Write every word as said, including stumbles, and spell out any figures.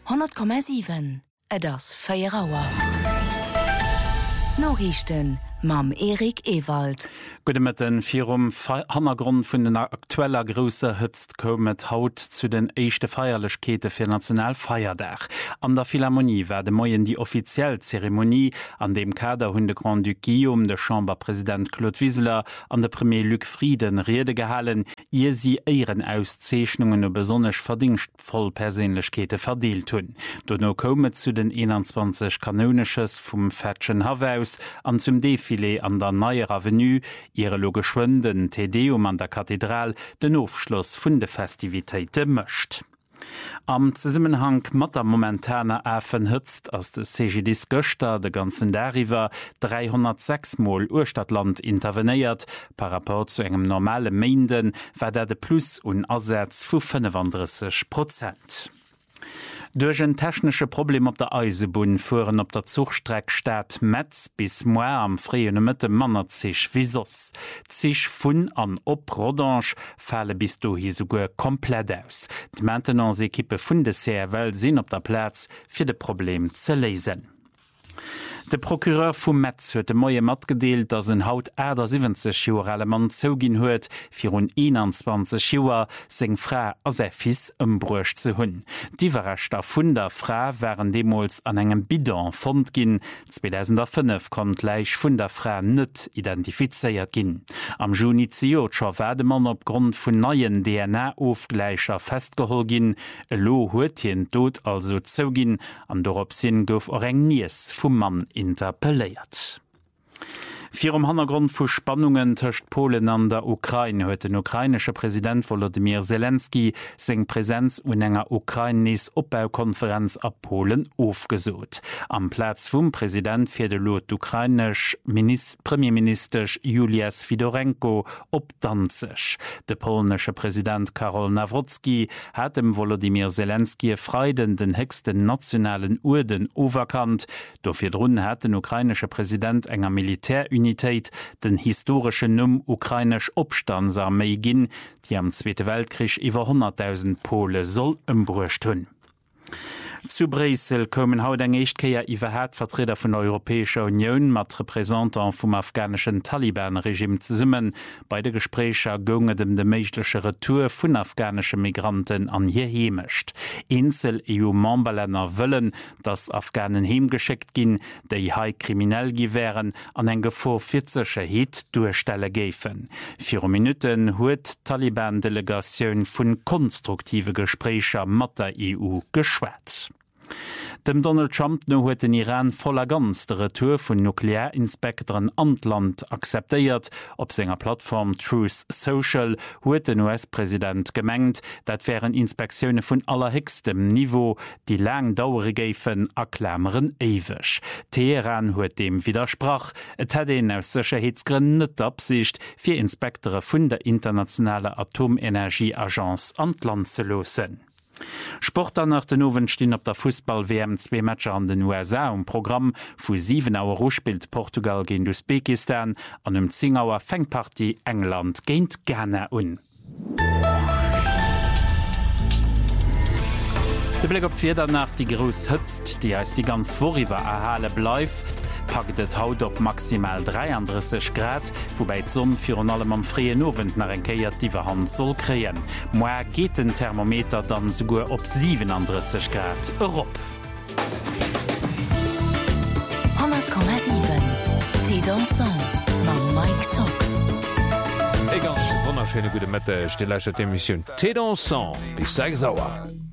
hundert Komma sieben Et ass Feierauer. Norrichten mam Erik Ewald. Gudemeten virum Hannergrund vun den aktueller Grösse hëtzt komet haut zu den eischchte Feierlechkete fir Nationalfeierdach. An der Philharmonie werde moien die offiziell Zeremonie an dem Kader hunn de Grand Duc Guillaume, de Chamberpräsident Claude Wieseler an de Premier Luc Frieden Rede gehalen, ihr sie eieren Auszeechhnungen o besonnech verdingstvoll Persenlechkete verdeelt hunn. Donno komet zu den einundzwanzig Kanonesches vum Fetschen Havaus an zum Defilé an der Neuer Avenue, ihre logeschwnden Tedeum an der Kathedral den Aufschluss vun de Festivitéite mëcht. Am Zusammenhang mat der momentaner Äfen hëtzt ass de C G Dis Göster de ganzen Deriwer dreihundertsechs Mal Urstadtland intervenéiert, par rapport zu engem normale Meinden war der de Plus un Ersatz vu fünfunddreißig Prozent. Durch ein technische Problem op der Eisebun fuhren op der Zugstreck Stadt Metz bis Moer am freien Mitte Manner sich wie sos. Zich vun an op Rodange falle bis du hi sogar komplett aus. Die Maintenance-Equipe vun de C R W sinn op der Platz fir de Problem ze lesen. De Prokureur vum Metz huet de Moie mat gedeelt, dats en haut Äder siebzig Joer Mann zougin huet, fir hun einundzwanzig Joer seng Fra as er fis ëmbrucht ze hunn. Diverrechter vun der Fra wären demols an engem Bidon fond ginn. zweitausendfünf kon gleich vun der Fra net identifizeiert ginn. Am Juni Ziotscher werde man opgrund vun neien D N A-Ofgleicher festgehol ginn, e lo huet hien dot also zougin, an dorop sinn gouf or eng Nies vum Mann interpelliert. Vier um Hintergrund vu Spannungen töcht Polen an der Ukraine huet den ukrainische Präsident Volodymyr Zelensky seng Präsenz un enger Ukraines Opbaukonferenz a Polen aufgesot. Am Platz vum Präsident fir de Lot ukrainisch Premierminister Julia Swidorenko op Danzig. De polnische Präsident Karol Nawrocki hat dem Volodymyr Zelensky Freiden den höchsten nationalen Urden overkannt. Dofir run hat den ukrainische Präsident enger Militärunion den historischen Numm ukrainisch Obstandsarmee ginn, die am Zweite Weltkrieg iwwer hunderttausend Pole soll ëmbruecht hunn. Zu Bresel kommen haut eng Echtkeier iwwerhät Vertreter vun der Europäischer Union mat Repräsentant vum afghanischen Taliban-Regime ze summen. Bei de Gesprächer gonge dem de méiglesche Retour vun afghanische Migranten an hier hemecht. Insel E U-Memberlänner wëllen, dass Afghanen hemgeschickt ginn, déi hai kriminell giwären an eng Gefo vierzesche Heet durchstelle géfen. Vier Minuten huet Taliban-Delegatioun vun konstruktive Gesprächer mat der E U geschwätzt. Dem Donald Trump no huet den Iran voller ganz de Retour vun Nuklearinspektoren an Land akzeptéiert. Op senger Plattform Truth Social huet den U S-Präsident gemengt, dat wären Inspektionioune vun allerhöchstem Niveau, die lang dauere géfen erklämeren ewech. Teheran huet dem widersprach, et hat en aus Sicherheitsgründen net Absicht fir Inspektore vun der internationale Atomenergieagenz an Land ze losen. Sportler nach den Owen stehen op der Fußball-W M zwei Matcher an den U S A um Programm vu sieben Auer spielt Portugal gegen Usbekistan an dem Zingauer Fengparty England géint Ghana un. De Blick op vier danach die Grus hëtzt, die als die ganz voriwwer erhale bleif, packt et haut op maximal dreiunddreißig Grad, wobei d Sonn fir an allem am freien Owen nach en kreativer Hand soll kreien. Moer geht den Thermometer dann sogar op siebenunddreißig Grad Europa. hundert Komma sieben T dansant ma Mike Top. E ganz wunderschöne gute Mette stilllächer Emission T dansant bis sechs Sauer.